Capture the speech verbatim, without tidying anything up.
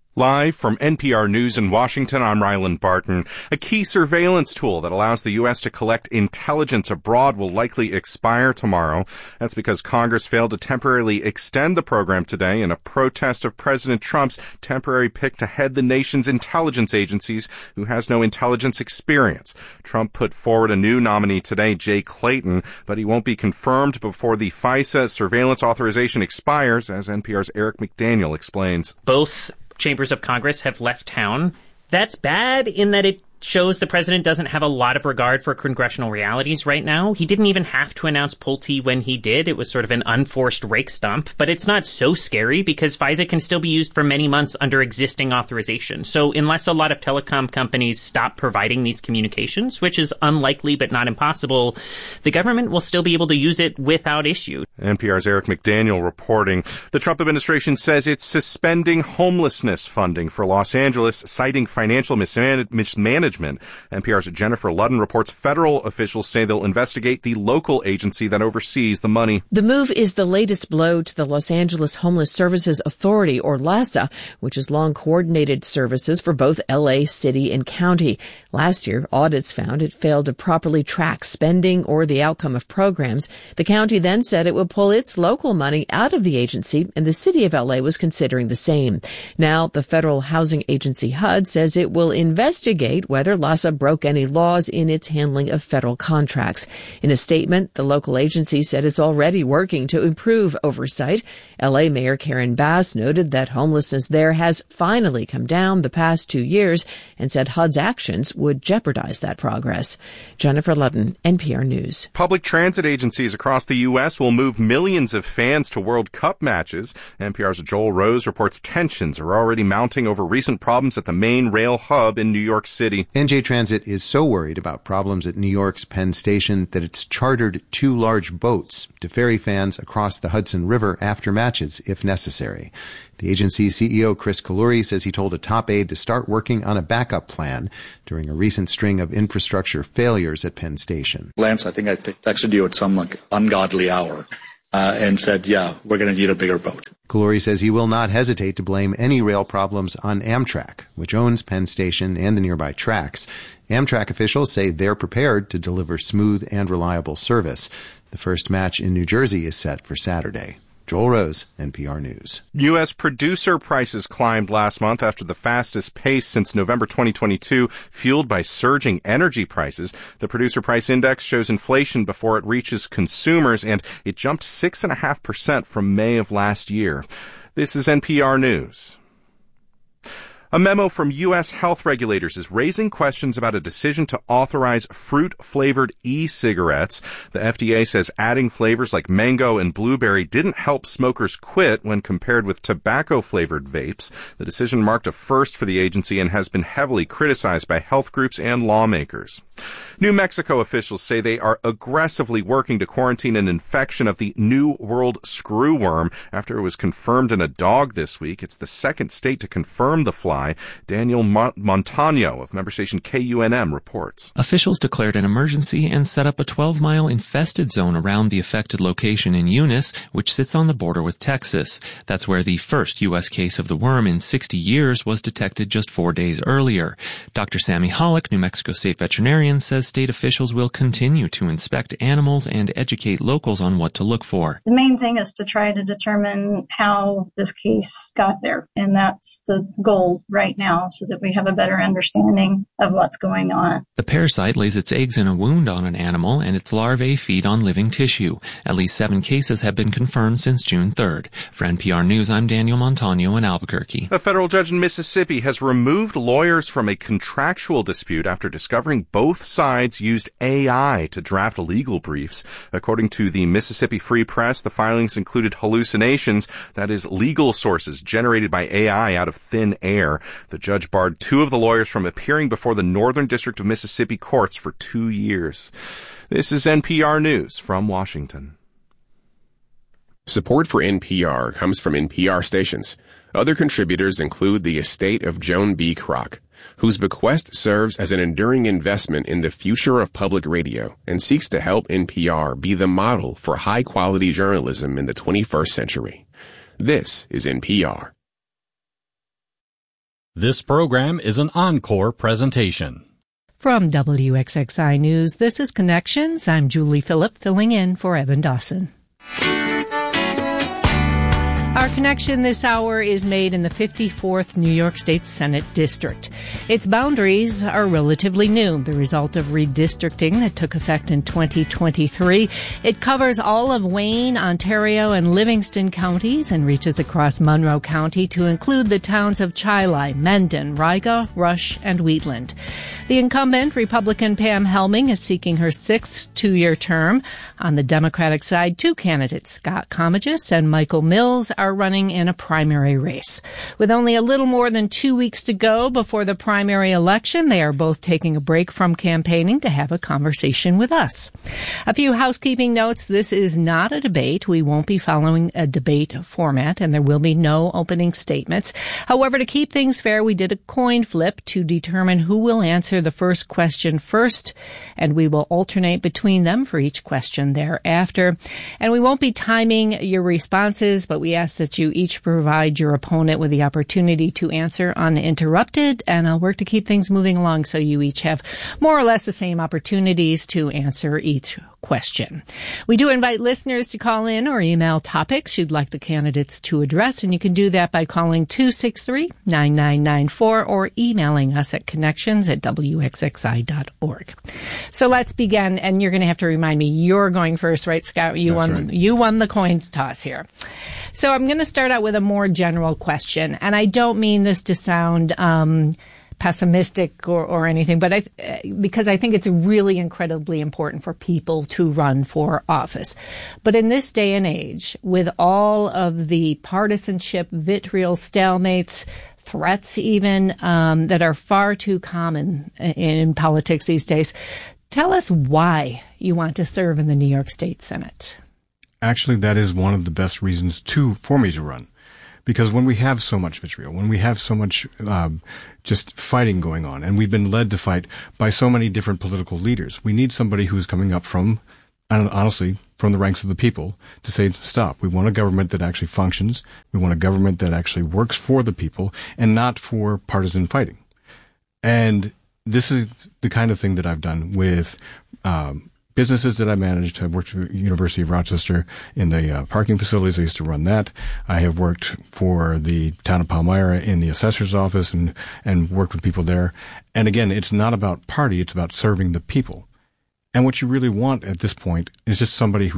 Live from N P R News in Washington, I'm Ryland Barton. A key surveillance tool that allows the U S to collect intelligence abroad will likely expire tomorrow. That's because Congress failed to temporarily extend the program today in a protest of President Trump's temporary pick to head the nation's intelligence agencies, who has no intelligence experience. Trump put forward a new nominee today, Jay Clayton, but he won't be confirmed before the FISA surveillance authorization expires, as N P R's Eric McDaniel explains. Both chambers of Congress have left town. That's bad in that it shows the president doesn't have a lot of regard for congressional realities right now. He didn't even have to announce Pulte when he did. It was sort of an unforced rake stump, but it's not so scary because FISA can still be used for many months under existing authorization. So unless a lot of telecom companies stop providing these communications, which is unlikely but not impossible, the government will still be able to use it without issue. N P R's Eric McDaniel reporting. The Trump administration says it's suspending homelessness funding for Los Angeles, citing financial misman- mismanagement. N P R's Jennifer Ludden reports federal officials say they'll investigate the local agency that oversees the money. The move is the latest blow to the Los Angeles Homeless Services Authority, or LAHSA, which has long coordinated services for both L A city and county. Last year, audits found it failed to properly track spending or the outcome of programs. The county then said it would pull its local money out of the agency, and the city of L A was considering the same. Now, the federal housing agency H U D says it will investigate whether whether LAHSA broke any laws in its handling of federal contracts. In a statement, the local agency said it's already working to improve oversight. L A Mayor Karen Bass noted that homelessness there has finally come down the past two years and said H U D's actions would jeopardize that progress. Jennifer Ludden, N P R News. Public transit agencies across the U S will move millions of fans to World Cup matches. N P R's Joel Rose reports tensions are already mounting over recent problems at the main rail hub in New York City. N J Transit is so worried about problems at New York's Penn Station that it's chartered two large boats to ferry fans across the Hudson River after matches, if necessary. The agency's C E O, Chris Kaluri, says he told a top aide to start working on a backup plan during a recent string of infrastructure failures at Penn Station. Lance, I think I texted you at some like ungodly hour uh, and said, yeah, we're going to need a bigger boat. Kaluri says he will not hesitate to blame any rail problems on Amtrak, which owns Penn Station and the nearby tracks. Amtrak officials say they're prepared to deliver smooth and reliable service. The first match in New Jersey is set for Saturday. Joel Rose, N P R News. U S producer prices climbed last month after the fastest pace since November twenty twenty-two, fueled by surging energy prices. The producer price index shows inflation before it reaches consumers, and it jumped six point five percent from May of last year. This is N P R News. A memo from U S health regulators is raising questions about a decision to authorize fruit-flavored e-cigarettes. The F D A says adding flavors like mango and blueberry didn't help smokers quit when compared with tobacco-flavored vapes. The decision marked a first for the agency and has been heavily criticized by health groups and lawmakers. New Mexico officials say they are aggressively working to quarantine an infection of the New World screwworm after it was confirmed in a dog this week. It's the second state to confirm the fly. Daniel Montano of member station K U N M reports. Officials declared an emergency and set up a twelve-mile infested zone around the affected location in Eunice, which sits on the border with Texas. That's where the first U S case of the worm in sixty years was detected just four days earlier. Doctor Sammy Hollick, New Mexico State veterinarian, says state officials will continue to inspect animals and educate locals on what to look for. The main thing is to try to determine how this case got there, and that's the goal right now, so that we have a better understanding of what's going on. The parasite lays its eggs in a wound on an animal, and its larvae feed on living tissue. At least seven cases have been confirmed since June third. For N P R News, I'm Daniel Montano in Albuquerque. A federal judge in Mississippi has removed lawyers from a contractual dispute after discovering both sides used A I to draft legal briefs. According to the Mississippi Free Press, the filings included hallucinations, that is, legal sources generated by A I out of thin air. The judge barred two of the lawyers from appearing before the Northern District of Mississippi courts for two years. This is N P R News from Washington. Support for N P R comes from N P R stations. Other contributors include the estate of Joan B. Kroc, whose bequest serves as an enduring investment in the future of public radio and seeks to help N P R be the model for high-quality journalism in the twenty-first century. This is N P R. This program is an encore presentation. From W X X I News, this is Connections. I'm Julie Phillip, filling in for Evan Dawson. Our connection this hour is made in the fifty-fourth New York State Senate District. Its boundaries are relatively new, the result of redistricting that took effect in twenty twenty-three. It covers all of Wayne, Ontario, and Livingston counties and reaches across Monroe County to include the towns of Chili, Mendon, Riga, Rush, and Wheatland. The incumbent, Republican Pam Helming, is seeking her sixth two-year term. On the Democratic side, two candidates, Scott Comegis and Michael Mills, are running in a primary race. With only a little more than two weeks to go before the primary election, they are both taking a break from campaigning to have a conversation with us. A few housekeeping notes. This is not a debate. We won't be following a debate format, and there will be no opening statements. However, to keep things fair, we did a coin flip to determine who will answer the first question first, and we will alternate between them for each question thereafter. And we won't be timing your responses, but we ask that you each provide your opponent with the opportunity to answer uninterrupted, and I'll work to keep things moving along so you each have more or less the same opportunities to answer each question. We do invite listeners to call in or email topics you'd like the candidates to address, and you can do that by calling two six three, nine nine nine four or emailing us at connections at w x x i dot org. So let's begin, and you're going to have to remind me, you're going first, right, Scott? You That's won, right. you won the coins toss here. So I'm going to start out with a more general question, and I don't mean this to sound um pessimistic or, or anything, but I, because I think it's really incredibly important for people to run for office. But in this day and age, with all of the partisanship, vitriol, stalemates, threats even, um, that are far too common in, in politics these days, tell us why you want to serve in the New York State Senate. Actually, that is one of the best reasons to for me to run. Because when we have so much vitriol, when we have so much um, just fighting going on, and we've been led to fight by so many different political leaders, we need somebody who's coming up from, honestly, from the ranks of the people to say, stop. We want a government that actually functions. We want a government that actually works for the people and not for partisan fighting. And this is the kind of thing that I've done with um businesses that I managed. I've worked for the University of Rochester in the uh, parking facilities. I used to run that. I have worked for the town of Palmyra in the assessor's office and, and worked with people there. And again, it's not about party. It's about serving the people. And what you really want at this point is just somebody who